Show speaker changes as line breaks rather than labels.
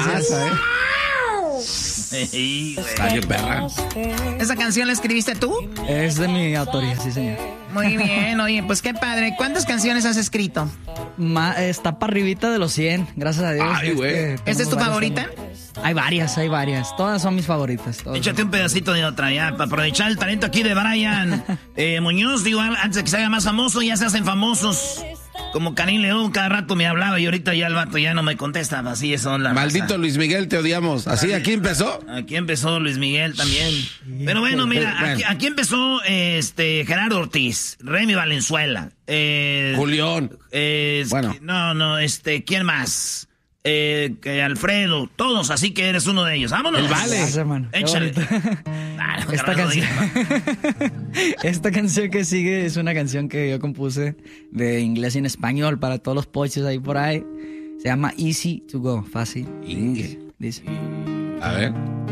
Gracias.
Perra.
¿Esa canción la escribiste tú?
Es de mi autoría, sí, señor.
Muy bien, oye, pues qué padre. ¿Cuántas canciones has escrito?
Está para arribita de los 100, gracias a Dios.
Ay, güey.
¿Esta es tu favorita?
Hay varias. Todas son mis favoritas.
Échate un pedacito de otra, ya, para aprovechar el talento aquí de Brian Muñoz. Digo, antes de que se haga más famoso, ya se hacen famosos. Como Karim León, cada rato me hablaba y ahorita ya el vato ya no me contesta. Así son las.
Maldito
raza.
Luis Miguel, te odiamos. ¿Así? ¿Aquí empezó?
Aquí empezó Luis Miguel también. Pero bueno, mira, aquí empezó Gerardo Ortiz, Remy Valenzuela.
Julián.
Bueno. No, ¿quién más? Alfredo, todos, así que eres uno de ellos. ¡Vámonos!
El Vale.
Gracias, hermano.
Échale.
Esta canción que sigue es una canción que yo compuse de inglés y en español para todos los pochos ahí por ahí. Se llama Easy to Go, fácil.
Inge.
Dice.
A ver.